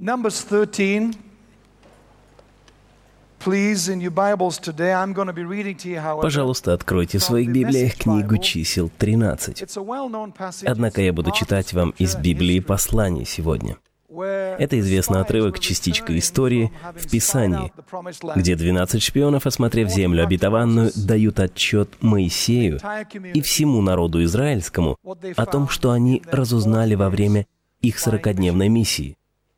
Numbers 13. Please, in your Bibles today, I'm going to be reading to you, however. Пожалуйста, откройте в своих Библиях книгу чисел 13. It's a well-known passage. Однако я буду читать вам из Библии посланий сегодня. Это известный отрывок, частичка истории в Писании, где 12 шпионов, осмотрев землю обетованную, дают отчет Моисею и всему народу израильскому о том, что они разузнали во время их 40-дневной миссии.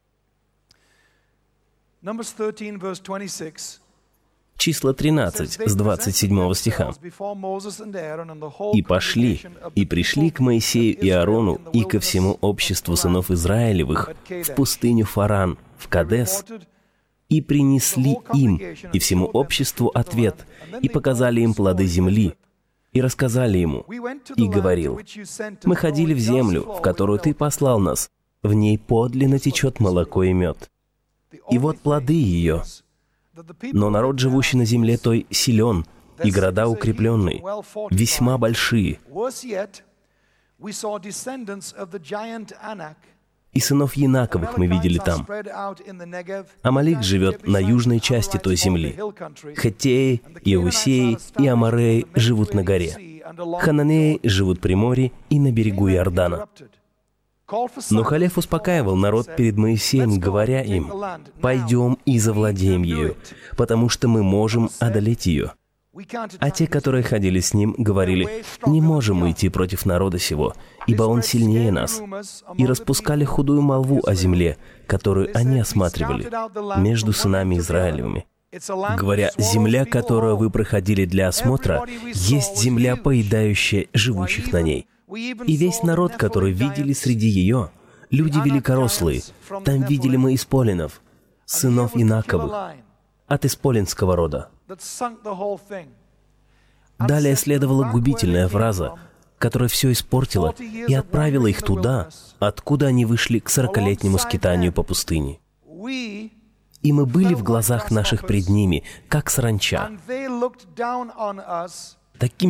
Числа 13, с 27 стиха. «И пошли, и пришли к Моисею и Аарону и ко всему обществу сынов Израилевых в пустыню Фаран, в Кадес, и принесли им и всему обществу ответ, и показали им плоды земли, и рассказали ему, и говорил: мы ходили в землю, в которую ты послал нас, в ней подлинно течет молоко и мед. И вот плоды ее. Но народ, живущий на земле той, силен, и города укрепленные, весьма большие. И сынов Янаковых мы видели там. Амалик живет на южной части той земли. Хеттеи, Иеусеи и Амореи живут на горе. Хананеи живут при море и на берегу Иордана». Но Халев успокаивал народ перед Моисеем, говоря им: «Пойдем и завладеем ею, потому что мы можем одолеть ее». А те, которые ходили с ним, говорили: «Не можем мы идти против народа сего, ибо он сильнее нас». И распускали худую молву о земле, которую они осматривали между сынами Израилевыми, говоря: «Земля, которую вы проходили для осмотра, есть земля, поедающая живущих на ней. И весь народ, который видели среди ее, люди великорослые, там видели мы исполинов, сынов Инаковых, от исполинского рода». Далее следовала губительная фраза, которая все испортила и отправила их туда, откуда они вышли к 40-летнему скитанию по пустыне. «И мы были в глазах наших пред ними, как саранча». Таким